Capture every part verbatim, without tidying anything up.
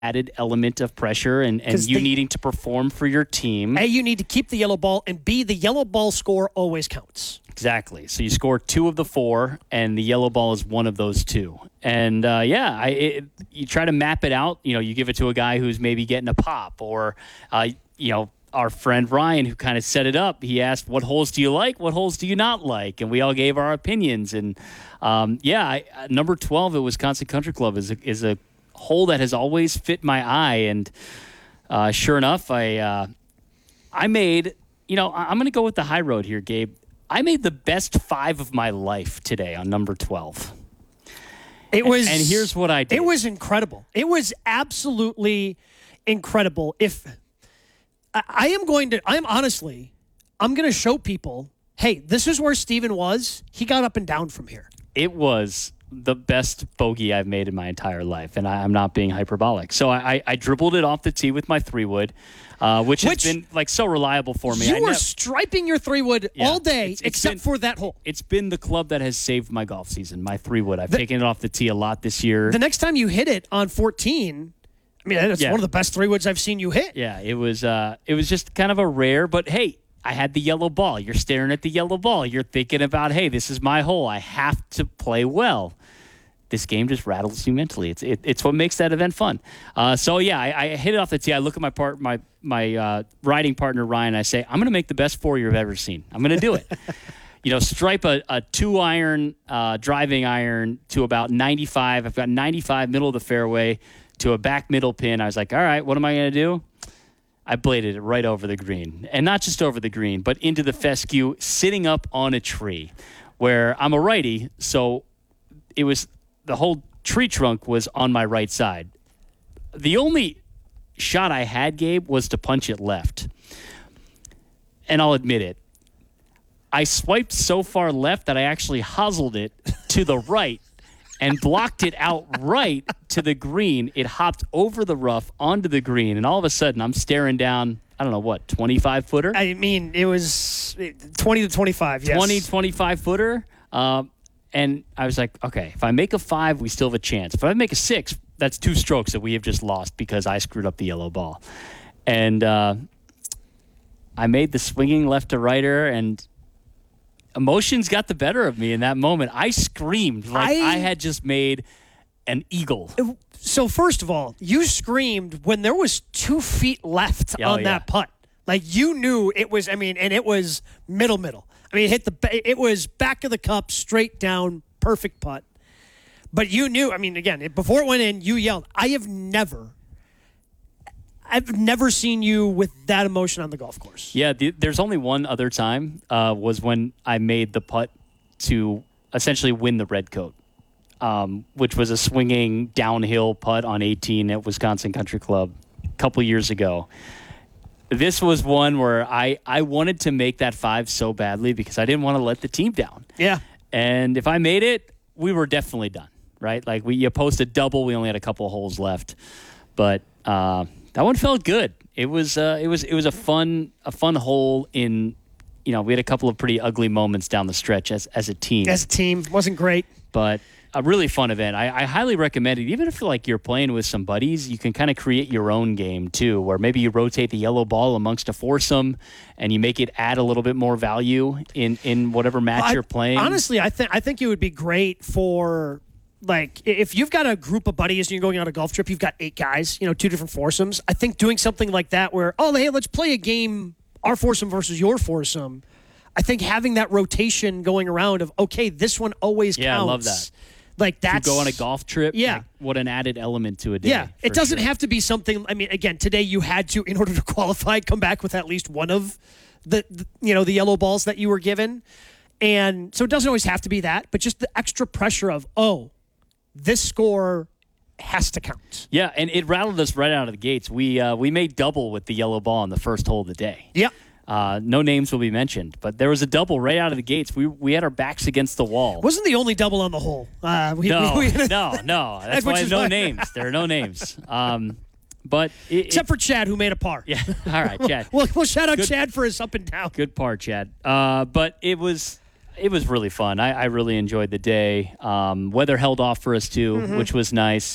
added element of pressure and, and you they, needing to perform for your team. A, you need to keep the yellow ball, and B, the yellow ball score always counts. Exactly. So you score two of the four, and the yellow ball is one of those two. And, uh, yeah, I it, you try to map it out. You know, you give it to a guy who's maybe getting a pop or, uh, you know, our friend Ryan, who kind of set it up, he asked, what holes do you like? What holes do you not like? And we all gave our opinions. And, um, yeah, I, number twelve at Wisconsin Country Club is a, is a hole that has always fit my eye. And uh, sure enough, I uh, I made, you know, I'm going to go with the high road here, Gabe. I made the best five of my life today on number twelve. It was, and, and here's what I did. It was incredible. It was absolutely incredible. If I, I am going to, I am honestly, I'm going to show people, hey, this is where Steven was. He got up and down from here. It was the best bogey I've made in my entire life, and I, I'm not being hyperbolic. So I, I, I dribbled it off the tee with my three wood, uh, which, which has been like so reliable for me. You I were nev- striping your three wood yeah, all day, it's, it's except been, for that hole. It's been the club that has saved my golf season. My three wood. I've the, taken it off the tee a lot this year. The next time you hit it on fourteen, I mean, that's yeah. one of the best three woods I've seen you hit. Yeah, it was. Uh, it was just kind of a rare, but hey. I had the yellow ball. You're staring at the yellow ball. You're thinking about, hey, this is my hole. I have to play well. This game just rattles you mentally. It's it, it's what makes that event fun. Uh, so yeah, I, I hit it off the tee. I look at my part, my my uh, riding partner Ryan. I say, I'm going to make the best four you've ever seen. I'm going to do it. You know, stripe a, a two iron uh, driving iron to about ninety-five. I've got ninety-five middle of the fairway to a back middle pin. I was like, all right, what am I going to do? I bladed it right over the green. And not just over the green, but into the fescue, sitting up on a tree where I'm a righty, so it was the whole tree trunk was on my right side. The only shot I had, Gabe, was to punch it left. And I'll admit it. I swiped so far left that I actually hoselled it to the right and blocked it out right to the green. It hopped over the rough onto the green, and all of a sudden I'm staring down, I don't know, what, twenty-five footer? I mean, it was twenty to twenty-five, yes. twenty, twenty-five footer. Um, and I was like, okay, if I make a five, we still have a chance. If I make a six, that's two strokes that we have just lost because I screwed up the yellow ball. And uh, I made the swinging left to righter, and emotions got the better of me in that moment. I screamed like I, I had just made an eagle. So first of all, you screamed when there was two feet left oh, on yeah. that putt. Like you knew it was, I mean, and it was middle, middle. I mean, it hit the, it was back of the cup, straight down, perfect putt. But you knew, I mean, again, before it went in, you yelled. I have never I've never seen you with that emotion on the golf course. Yeah, the, there's only one other time uh, was when I made the putt to essentially win the red coat, um, which was a swinging downhill putt on eighteen at Wisconsin Country Club a couple years ago. This was one where I, I wanted to make that five so badly because I didn't want to let the team down. Yeah. And if I made it, we were definitely done, right? Like, we you posted double. We only had a couple of holes left. But uh, that one felt good. It was uh, it was it was a fun a fun hole in, you know, we had a couple of pretty ugly moments down the stretch as as a team. As a team, wasn't great, but a really fun event. I, I highly recommend it. Even if like you're playing with some buddies, you can kind of create your own game too, where maybe you rotate the yellow ball amongst a foursome and you make it add a little bit more value in, in whatever match I, you're playing. Honestly, I think I think it would be great for, like, if you've got a group of buddies and you're going on a golf trip, you've got eight guys, you know, two different foursomes. I think doing something like that where, oh, hey, let's play a game, our foursome versus your foursome. I think having that rotation going around of, okay, this one always yeah, counts. I love that. Like that's, to go on a golf trip, yeah. Like, what an added element to a day. Yeah, it doesn't sure. have to be something. I mean, again, today you had to, in order to qualify, come back with at least one of the, the you know, the yellow balls that you were given. And so it doesn't always have to be that, but just the extra pressure of, oh, this score has to count. Yeah, and it rattled us right out of the gates. We uh, we made double with the yellow ball on the first hole of the day. Yeah. Uh, no names will be mentioned, but there was a double right out of the gates. We we had our backs against the wall. Wasn't the only double on the hole. Uh, we, no, we, we, no, no. That's why no names. There are no names. Um, but it, Except it, for Chad, who made a par. Yeah. All right, Chad. we'll, we'll shout out Good, Chad for his up and down. Good par, Chad. Uh, but it was it was really fun. I, I really enjoyed the day. Um, weather held off for us too, mm-hmm. which was nice.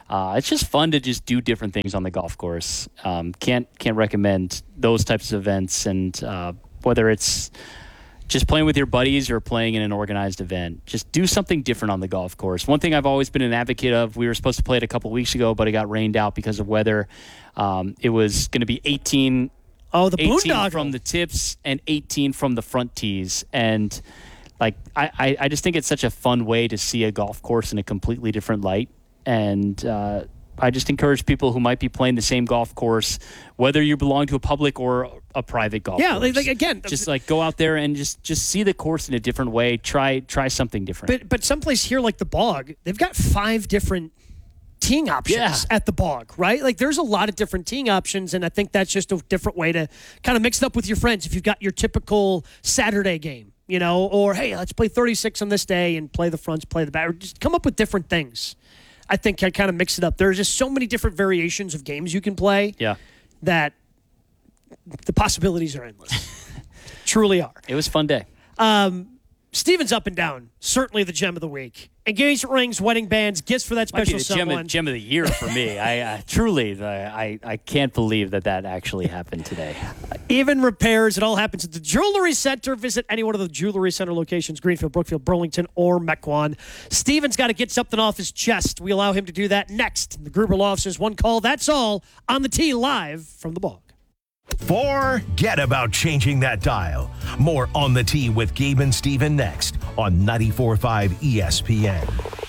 Uh, it's just fun to just do different things on the golf course. Um, can't can't recommend those types of events, and uh, whether it's just playing with your buddies or playing in an organized event, just do something different on the golf course. One thing I've always been an advocate of, we were supposed to play it a couple weeks ago, but it got rained out because of weather. Um, it was going to be eighteen, oh, the eighteen boondoggle from the tips and eighteen from the front tees. And like I, I, I just think it's such a fun way to see a golf course in a completely different light. And uh, I just encourage people who might be playing the same golf course, whether you belong to a public or a private golf yeah, course. like, like again, just like go out there and just, just see the course in a different way. Try try something different. But but someplace here like the Bog, they've got five different teeing options Yeah. at the Bog, right? Like there's a lot of different teeing options, and I think that's just a different way to kind of mix it up with your friends. If you've got your typical Saturday game, you know, or hey, let's play thirty-six on this day and play the fronts, play the back, or just come up with different things. I think I kind of mix it up. There's just so many different variations of games you can play yeah. that the possibilities are endless. Truly are. It was a fun day. Um, Steven's up and down. Certainly the gem of the week. Engagement rings, wedding bands, gifts for that Might be special the gem someone. of, gem of the year for me. I uh, truly, the, I, I can't believe that that actually happened today. Even repairs. It all happens at the Jewelry Center. Visit any one of the Jewelry Center locations, Greenfield, Brookfield, Burlington, or Mequon. Steven's got to get something off his chest. We allow him to do that next. The Gruber Law Office's One Call. That's all on the tee live from the Bog. Forget about changing that dial. More On the Tee with Gabe and Steven next on ninety-four point five E S P N.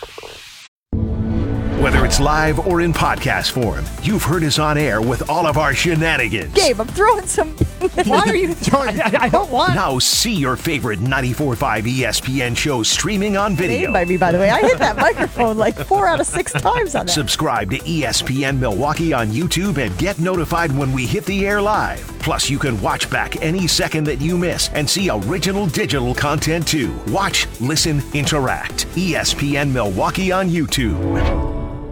Whether it's live or in podcast form, you've heard us on air with all of our shenanigans. Gabe, I'm throwing some. Why are you throwing? I, I don't want. Now see your favorite ninety-four point five E S P N shows streaming on video. By me, by the way, I hit that microphone like four out of six times on that. Subscribe to E S P N Milwaukee on YouTube and get notified when we hit the air live. Plus, you can watch back any second that you miss and see original digital content too. Watch, listen, interact. E S P N Milwaukee on YouTube.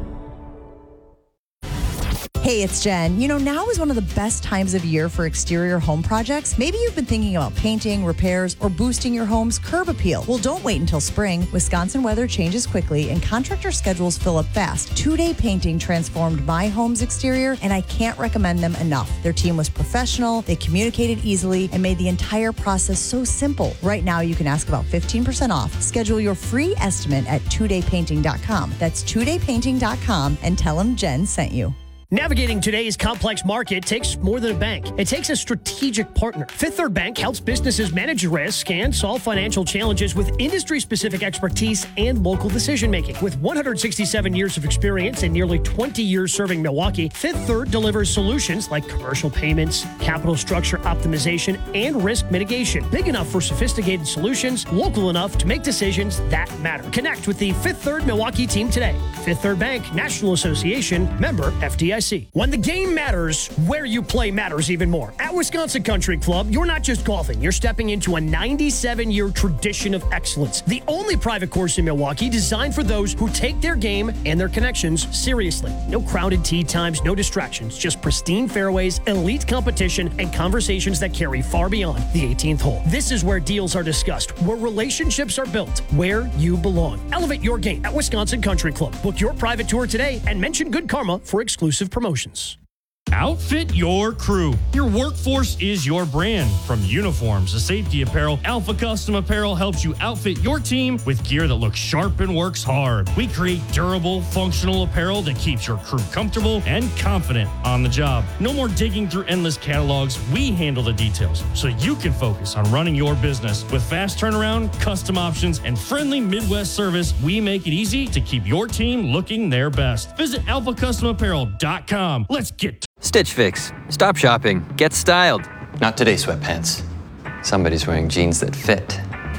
Hey, it's Jen. You know, now is one of the best times of year for exterior home projects. Maybe you've been thinking about painting, repairs, or boosting your home's curb appeal. Well, don't wait until spring. Wisconsin weather changes quickly and contractor schedules fill up fast. Two-day painting transformed my home's exterior, and I can't recommend them enough. Their team was professional, they communicated easily, and made the entire process so simple. Right now, you can ask about fifteen percent off. Schedule your free estimate at two day painting dot com. That's two day painting dot com and tell them Jen sent you. Navigating today's complex market takes more than a bank. It takes a strategic partner. Fifth Third Bank helps businesses manage risk and solve financial challenges with industry-specific expertise and local decision-making. With one hundred sixty-seven years of experience and nearly twenty years serving Milwaukee, Fifth Third delivers solutions like commercial payments, capital structure optimization, and risk mitigation. Big enough for sophisticated solutions, local enough to make decisions that matter. Connect with the Fifth Third Milwaukee team today. Fifth Third Bank, National Association, member F D I C. When the game matters, where you play matters even more. At Wisconsin Country Club, you're not just golfing, you're stepping into a ninety-seven year tradition of excellence. The only private course in Milwaukee designed for those who take their game and their connections seriously. No crowded tee times, no distractions, just pristine fairways, elite competition, and conversations that carry far beyond the eighteenth hole. This is where deals are discussed, where relationships are built, where you belong. Elevate your game at Wisconsin Country Club. Book your private tour today and mention Good Karma for exclusive promotions. Outfit your crew. Your workforce is your brand. From uniforms to safety apparel, Alpha Custom Apparel helps you outfit your team with gear that looks sharp and works hard. We create durable, functional apparel that keeps your crew comfortable and confident on the job. No more digging through endless catalogs. We handle the details so you can focus on running your business. With fast turnaround, custom options, and friendly Midwest service, we make it easy to keep your team looking their best. Visit alpha custom apparel dot com. Let's get to Stitch Fix. Stop shopping. Get styled. Not today, sweatpants. Somebody's wearing jeans that fit.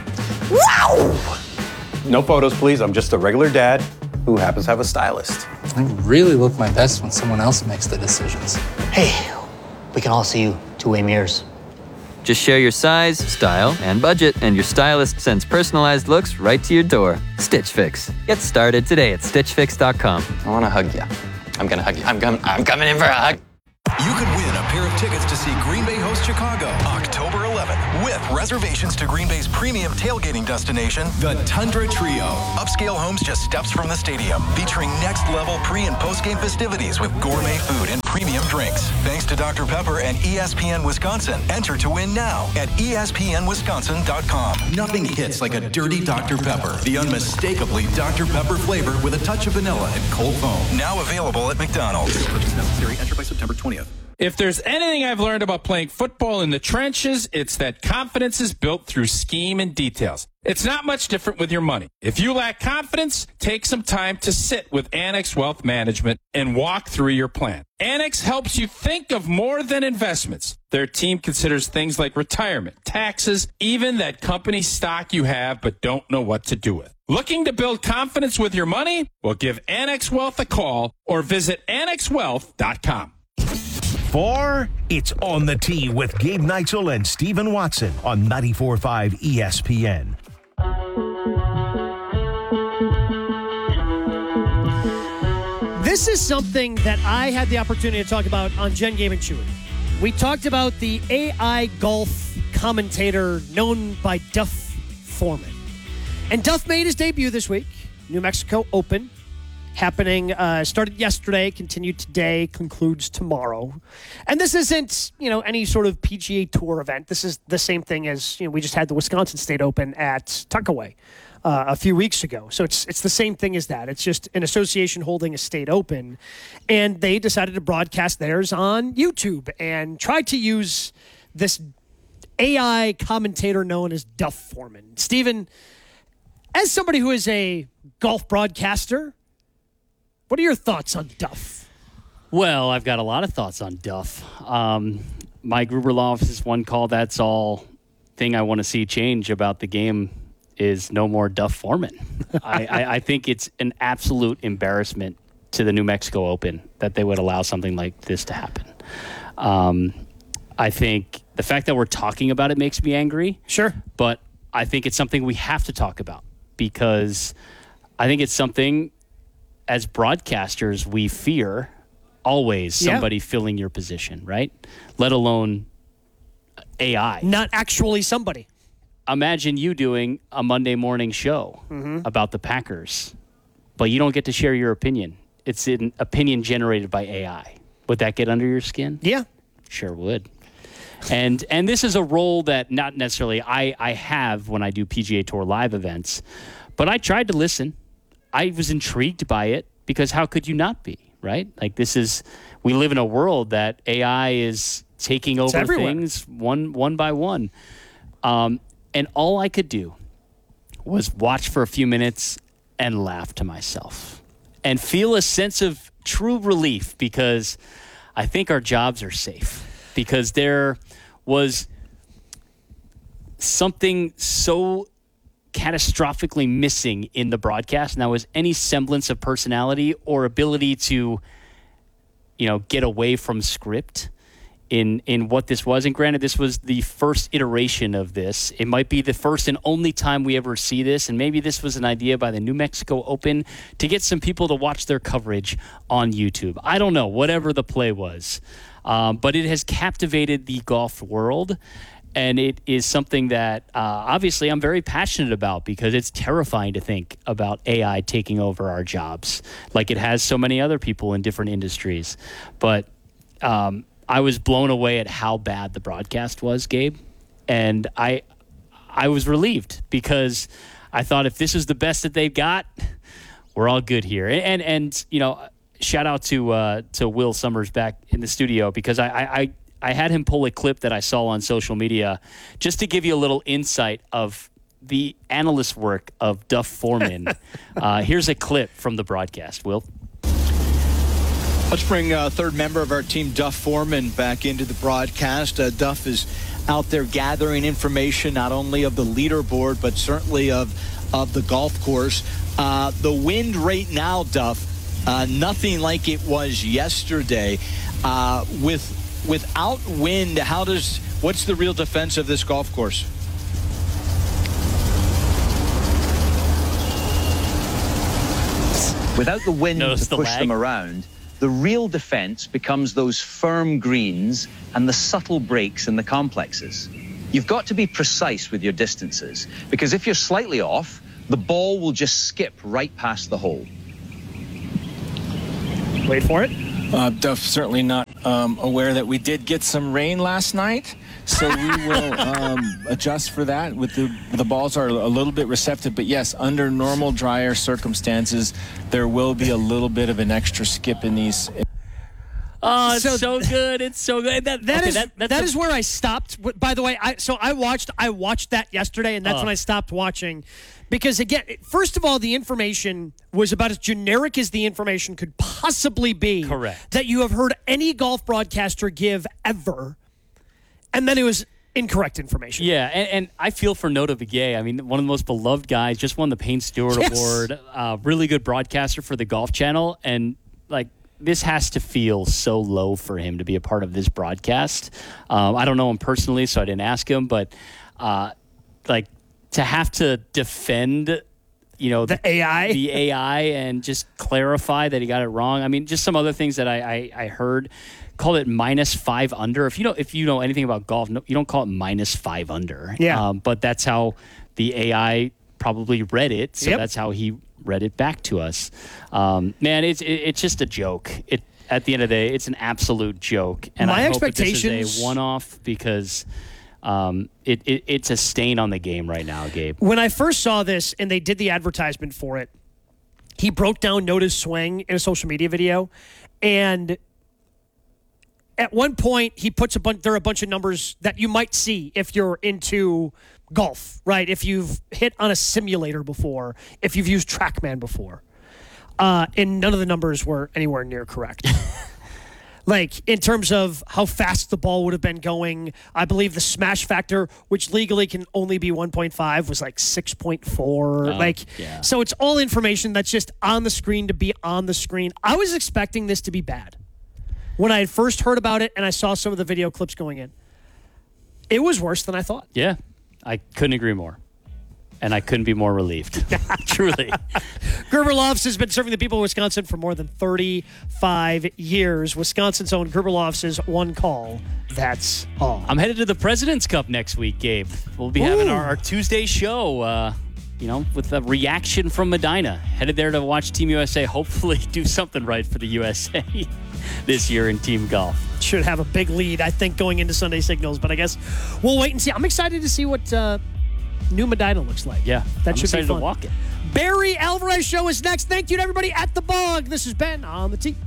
Wow! No photos, please. I'm just a regular dad who happens to have a stylist. I really look my best when someone else makes the decisions. Hey, we can all see you two-way mirrors. Just share your size, style, and budget, and your stylist sends personalized looks right to your door. Stitch Fix. Get started today at stitch fix dot com. I want to hug you. I'm going to hug you. I'm, com- I'm coming in for a hug. You could win a pair of tickets to see Green Bay host Chicago October eleventh. eleventh with reservations to Green Bay's premium tailgating destination, the Tundra Trio. Upscale homes just steps from the stadium, featuring next-level pre- and post-game festivities with gourmet food and premium drinks. Thanks to Doctor Pepper and E S P N Wisconsin. Enter to win now at E S P N Wisconsin dot com. Nothing hits like a dirty Doctor Pepper. The unmistakably Doctor Pepper flavor with a touch of vanilla and cold foam. Now available at McDonald's. Purchase necessary. Enter by September twentieth. If there's anything I've learned about playing football in the trenches, it's that confidence is built through scheme and details. It's not much different with your money. If you lack confidence, take some time to sit with Annex Wealth Management and walk through your plan. Annex helps you think of more than investments. Their team considers things like retirement, taxes, even that company stock you have but don't know what to do with. Looking to build confidence with your money? Well, give Annex Wealth a call or visit annex wealth dot com. For It's On the Tee with Gabe Neitzel and Stephen Watson on ninety-four point five E S P N. This is something that I had the opportunity to talk about on Jen, Gabe, and Chewy. We talked about the A I golf commentator known by Duff Foreman. And Duff made his debut this week. New Mexico Open. Happening, uh, started yesterday, continued today, concludes tomorrow. And this isn't, you know, any sort of P G A Tour event. This is the same thing as, you know, we just had the Wisconsin State Open at Tuckaway uh, a few weeks ago. So it's it's the same thing as that. It's just an association holding a state open. And they decided to broadcast theirs on YouTube and tried to use this A I commentator known as Duff Foreman. Stephen, as somebody who is a golf broadcaster, what are your thoughts on Duff? Well, I've got a lot of thoughts on Duff. Um, Mike Ruberloff's one call, that's all thing I want to see change about the game is no more Duff Foreman. I, I, I think it's an absolute embarrassment to the New Mexico Open that they would allow something like this to happen. Um, I think the fact that we're talking about it makes me angry. Sure. But I think it's something we have to talk about because I think it's something as broadcasters we fear always somebody yeah. filling your position, right? Let alone A I. Not actually somebody. Imagine you doing a Monday morning show mm-hmm. about the Packers, but you don't get to share your opinion. It's an opinion generated by A I. Would that get under your skin? Yeah. Sure would. And and this is a role that not necessarily I, I have when I do P G A Tour live events, but I tried to listen. I was intrigued by it because how could you not be, right? Like this is, we live in a world that A I is taking over things one one by one. Um, and all I could do was watch for a few minutes and laugh to myself and feel a sense of true relief because I think our jobs are safe because there was something so catastrophically missing in the broadcast, and that was any semblance of personality or ability to, you know, get away from script in in what this was. And granted, this was the first iteration of this. It might be the first and only time we ever see this, and maybe this was an idea by the New Mexico Open to get some people to watch their coverage on YouTube. I don't know, whatever the play was. Um, but it has captivated the golf world. And it is something that uh, obviously I'm very passionate about because it's terrifying to think about A I taking over our jobs like it has so many other people in different industries. But um, I was blown away at how bad the broadcast was, Gabe. And I I was relieved because I thought if this is the best that they've got, we're all good here. And, and, and you know, shout out to uh, to Will Summers back in the studio because I, I, I I had him pull a clip that I saw on social media just to give you a little insight of the analyst work of Duff Foreman. uh, here's a clip from the broadcast. Will? Let's bring a uh, third member of our team, Duff Foreman, back into the broadcast. Uh, Duff is out there gathering information not only of the leaderboard, but certainly of, of the golf course. Uh, the wind right now, Duff, uh, nothing like it was yesterday. Uh, with Without wind, how does what's the real defense of this golf course? Without the wind Notice to the push lag. them around, the real defense becomes those firm greens and the subtle breaks in the complexes. You've got to be precise with your distances, because if you're slightly off, the ball will just skip right past the hole. Wait for it. Uh, Duff, certainly not um, aware that we did get some rain last night, so we will um, adjust for that. With the the balls are a little bit receptive, but yes, under normal drier circumstances, there will be a little bit of an extra skip in these. Oh, it's so, So- good. It's so good. That, That okay, is that, that's that the- is where I stopped. W- By the way, I so I watched I watched that yesterday, and that's Oh. when I stopped watching, because again, first of all, the information was about as generic as the information could possibly be. Correct. That you have heard any golf broadcaster give ever, and then it was incorrect information. Yeah, and, and I feel for Nota Begay. I mean, one of the most beloved guys, just won the Payne Stewart Yes. Award. Uh, really good broadcaster for the Golf Channel, and like. This has to feel so low for him to be a part of this broadcast. Um, I don't know him personally, so I didn't ask him, but uh, like to have to defend, you know, The A I? the A I, and just clarify that he got it wrong. I mean, just some other things that I, I, I heard. Call it minus five under. If you know, if you know anything about golf, no, you don't call it minus five under. Yeah. Um, but that's how the A I probably read it. So Yep. that's how he read it back to us. Um, man, it's it, it's just a joke. It at the end of the day, it's an absolute joke. And My I hope that expectations- this is a one-off, because um, it, it it's a stain on the game right now, Gabe. When I first saw this and they did the advertisement for it, he broke down Nota's swing in a social media video, and at one point he puts a bunch. There are a bunch of numbers that you might see if you're into golf, right? If you've hit on a simulator before, if you've used TrackMan before, uh, and none of the numbers were anywhere near correct. Like, in terms of how fast the ball would have been going, I believe the smash factor, which legally can only be one point five, was like six point four. Oh, like, yeah. so it's all information that's just on the screen to be on the screen. I was expecting this to be bad when I had first heard about it and I saw some of the video clips going in. It was worse than I thought. Yeah, I couldn't agree more. And I couldn't be more relieved. Truly. Gerber Lofts has been serving the people of Wisconsin for more than thirty-five years. Wisconsin's own Gerber Lofts is one call. That's all. I'm headed to the President's Cup next week, Gabe. We'll be having our, our Tuesday show, uh, you know, with a reaction from Medina. Headed there to watch Team U S A hopefully do something right for the U S A this year in team golf. Should have a big lead, I think, going into Sunday Signals, but I guess we'll wait and see. I'm excited to see what uh, new Medina looks like. Yeah, that I'm should excited be fun. to walk it. Barry Alvarez Show is next. Thank you to everybody at the Bog. This is Ben on the tee.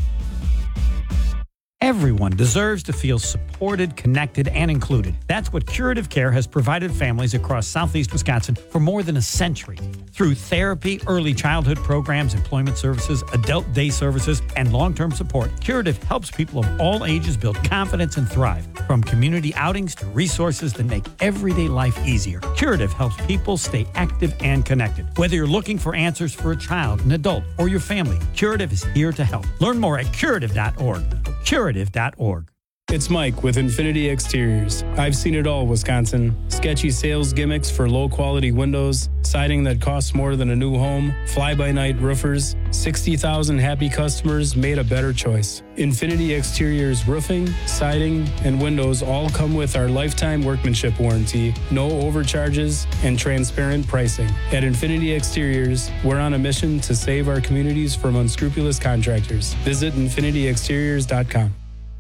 Everyone deserves to feel supported, connected, and included. That's what Curative Care has provided families across Southeast Wisconsin for more than a century. Through therapy, early childhood programs, employment services, adult day services, and long-term support, Curative helps people of all ages build confidence and thrive. From community outings to resources that make everyday life easier, Curative helps people stay active and connected. Whether you're looking for answers for a child, an adult, or your family, Curative is here to help. Learn more at curative dot org. curative dot org. It's Mike with Infinity Exteriors. I've seen it all, Wisconsin. Sketchy sales gimmicks for low-quality windows, siding that costs more than a new home, fly-by-night roofers. sixty thousand happy customers made a better choice. Infinity Exteriors roofing, siding, and windows all come with our lifetime workmanship warranty, no overcharges, and transparent pricing. At Infinity Exteriors, we're on a mission to save our communities from unscrupulous contractors. Visit infinity exteriors dot com.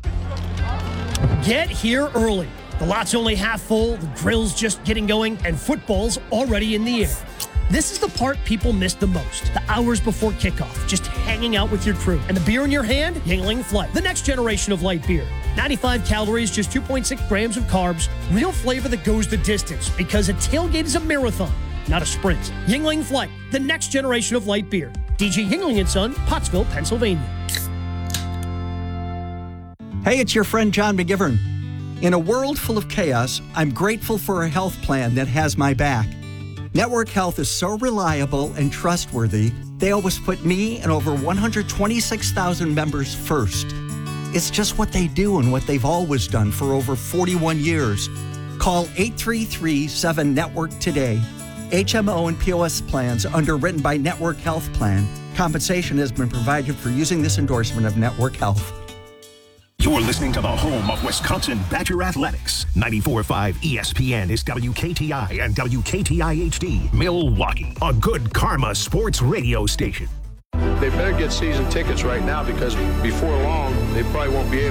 Get here early. The lot's only half full, the grill's just getting going, and football's already in the air. This is the part people miss the most. The hours before kickoff, just hanging out with your crew. And the beer in your hand, Yingling Flight, the next generation of light beer. ninety-five calories, just two point six grams of carbs. Real flavor that goes the distance, because a tailgate is a marathon, not a sprint. Yingling Flight, the next generation of light beer. D G Yingling and Son, Pottsville, Pennsylvania. Hey, it's your friend John McGivern. In a world full of chaos, I'm grateful for a health plan that has my back. Network Health is so reliable and trustworthy, they always put me and over one hundred twenty-six thousand members first. It's just what they do and what they've always done for over forty-one years. Call eight three three, seven, network today. H M O and P O S plans underwritten by Network Health Plan. Compensation has been provided for using this endorsement of Network Health. You're listening to the home of Wisconsin Badger Athletics. ninety-four point five E S P N is W K T I and W K T I H D, Milwaukee, a good karma sports radio station. They better get season tickets right now because before long, they probably won't be able